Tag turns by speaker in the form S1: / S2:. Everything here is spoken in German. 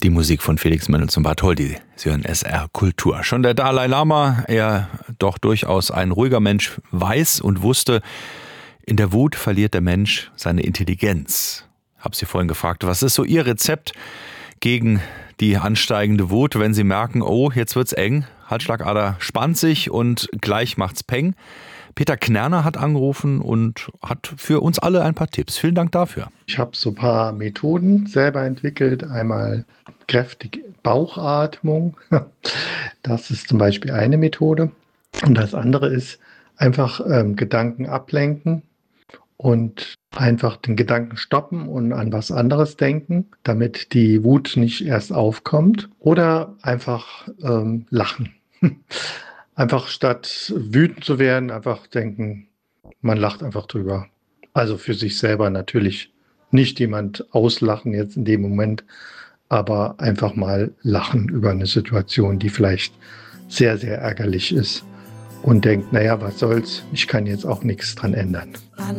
S1: Die Musik von Felix Mendelssohn Bartholdy. Sie hören SR Kultur. Schon der Dalai Lama, er doch durchaus ein ruhiger Mensch, weiß und wusste, in der Wut verliert der Mensch seine Intelligenz. Hab Sie vorhin gefragt, was ist so Ihr Rezept gegen die ansteigende Wut, wenn Sie merken, oh, jetzt wird's eng, Halsschlagader spannt sich und gleich macht's Peng. Peter Knerner hat angerufen und hat für uns alle ein paar Tipps. Vielen Dank dafür.
S2: Ich habe so ein paar Methoden selber entwickelt. Einmal kräftig Bauchatmung. Das ist zum Beispiel eine Methode. Und das andere ist einfach Gedanken ablenken und einfach den Gedanken stoppen und an was anderes denken, damit die Wut nicht erst aufkommt. Oder einfach lachen. Einfach statt wütend zu werden, einfach denken, man lacht einfach drüber. Also für sich selber natürlich nicht jemand auslachen jetzt in dem Moment, aber einfach mal lachen über eine Situation, die vielleicht sehr, sehr ärgerlich ist und denkt, naja, was soll's, ich kann jetzt auch nichts dran ändern.